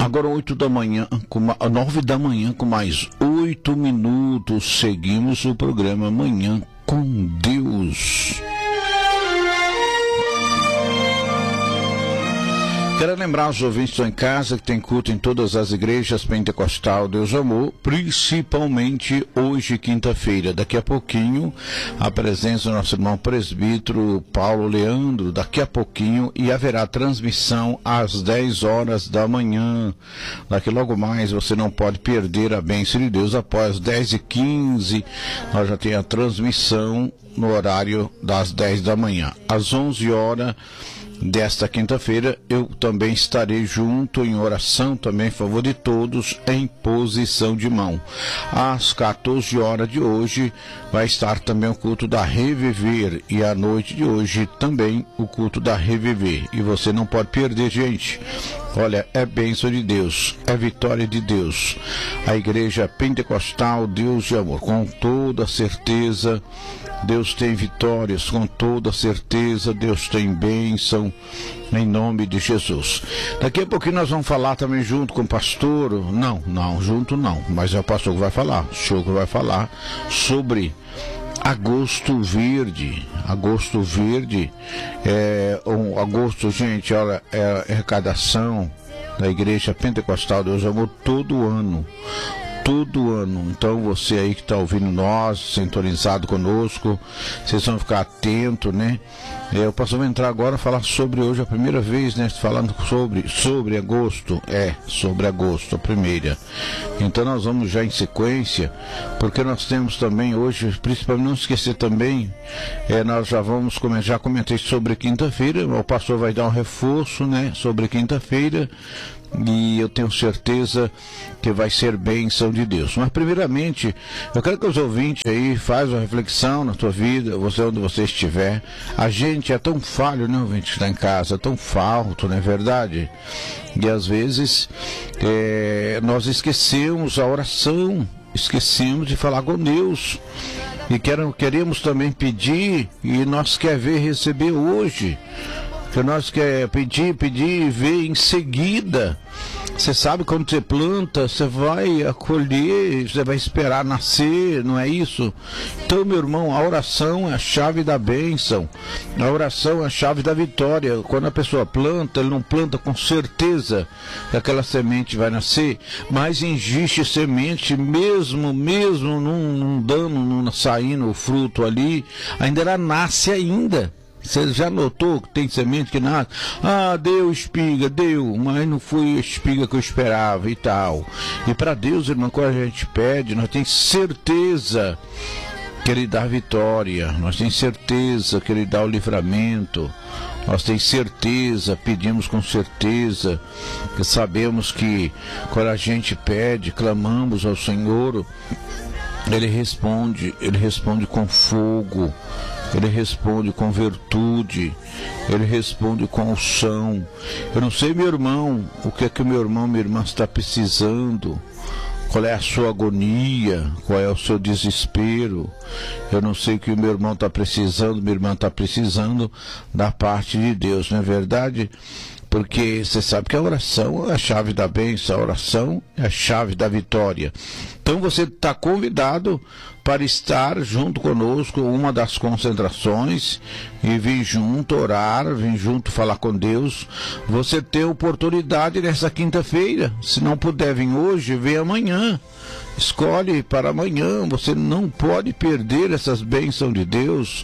Agora 8 da manhã, 9 da manhã, com mais 8 minutos, seguimos o programa Manhã com Deus. Quero lembrar os ouvintes que estão em casa que tem culto em todas as igrejas Pentecostal Deus Amor, principalmente hoje, quinta-feira. Daqui a pouquinho, a presença do nosso irmão presbítero Paulo Leandro, daqui a pouquinho, e haverá transmissão às 10 horas da manhã. Daqui logo mais, você não pode perder a bênção de Deus. Após 10h15, nós já temos a transmissão no horário das 10 da manhã. Às 11 horas desta quinta-feira, eu também estarei junto em oração, também em favor de todos, em posição de mão. Às 14 horas de hoje, vai estar também o culto da Reviver, e à noite de hoje também o culto da Reviver. E você não pode perder, gente. Olha, é bênção de Deus, é vitória de Deus. A igreja Pentecostal Deus de Amor, com toda certeza, Deus tem vitórias, com toda certeza, Deus tem bênção, em nome de Jesus. Daqui a pouquinho nós vamos falar também junto com o pastor, junto não, mas é o pastor que vai falar, o senhor que vai falar sobre Agosto Verde. Agosto Verde agosto, gente, olha, é arrecadação da igreja Pentecostal Deus Amor todo ano. Então você aí que está ouvindo nós, sintonizado conosco, vocês vão ficar atentos, né? O pastor vai entrar agora a falar sobre hoje a primeira vez, né? Falando sobre agosto, sobre agosto, a primeira. Então nós vamos já em sequência, porque nós temos também hoje, principalmente não esquecer também, nós já comentei sobre quinta-feira, o pastor vai dar um reforço, né? Sobre quinta-feira, e eu tenho certeza que vai ser bênção de Deus. Mas primeiramente, eu quero que os ouvintes aí façam uma reflexão na tua vida, você onde você estiver. A gente é tão falho, né, ouvinte, que está em casa, tão falto, não é verdade? E às vezes nós esquecemos a oração, esquecemos de falar com Deus, e queremos também pedir, e nós queremos receber hoje, que nós quer pedir e ver em seguida. Você sabe, quando você planta, você vai acolher, você vai esperar nascer, não é isso? Então, meu irmão, a oração é a chave da bênção, a oração é a chave da vitória. Quando a pessoa planta, ele não planta com certeza que aquela semente vai nascer, mas existe semente, mesmo não dando, não saindo o fruto ali, ainda ela nasce ainda. Você já notou que tem semente que nasce? Deu espiga, mas não foi a espiga que eu esperava e tal. E para Deus, irmão, quando a gente pede, nós temos certeza que Ele dá a vitória, nós temos certeza que Ele dá o livramento, nós temos certeza, pedimos com certeza, que sabemos que quando a gente pede, clamamos ao Senhor, Ele responde com fogo, Ele responde com virtude, Ele responde com unção. Eu não sei, meu irmão, o que é que o meu irmão, minha irmã está precisando, qual é a sua agonia, qual é o seu desespero. Eu não sei o que o meu irmão está precisando, minha irmã está precisando da parte de Deus, não é verdade? Porque você sabe que a oração é a chave da bênção, a oração é a chave da vitória. Então você está convidado para estar junto conosco, uma das concentrações, e vir junto orar, vir junto falar com Deus. Você tem oportunidade nessa quinta-feira. Se não puder vir hoje, vem amanhã. Escolhe para amanhã. Você não pode perder essas bênçãos de Deus,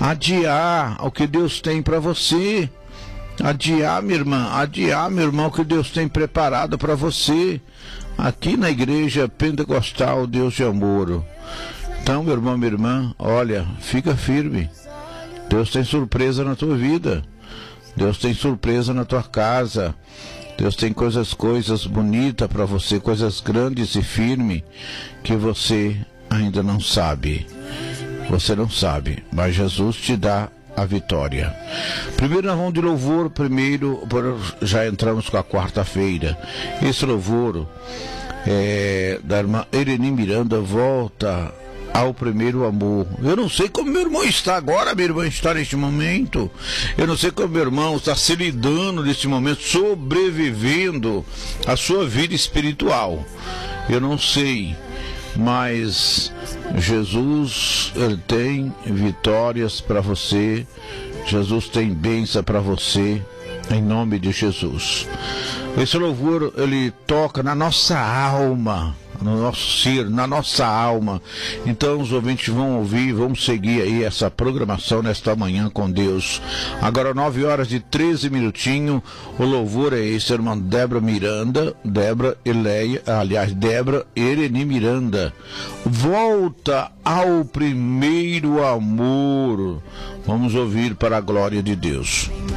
adiar o que Deus tem para você. Adiar, minha irmã, meu irmão, o que Deus tem preparado para você, aqui na igreja Pentecostal Deus de Amor. Então, meu irmão, minha irmã, olha, fica firme. Deus tem surpresa na tua vida, Deus tem surpresa na tua casa, Deus tem coisas bonitas para você, coisas grandes e firmes, que você ainda não sabe. Você não sabe, mas Jesus te dá a vitória. Primeiro nós vamos de louvor, já entramos com a quarta-feira. Esse louvor da irmã Ereni Miranda, Volta ao Primeiro Amor. Eu não sei como meu irmão está agora, minha irmã está neste momento. Eu não sei como meu irmão está se lidando neste momento, sobrevivendo a sua vida espiritual. Eu não sei, mas Jesus, ele tem vitórias para você. Jesus tem bênção para você, em nome de Jesus. Esse louvor, ele toca na nossa alma, no nosso ser, na nossa alma. Então os ouvintes vão ouvir, vão seguir aí essa programação nesta manhã com Deus. Agora 9h13, o louvor é esse, irmã Débora Miranda, Débora Ereni Miranda. Volta ao primeiro amor. Vamos ouvir para a glória de Deus.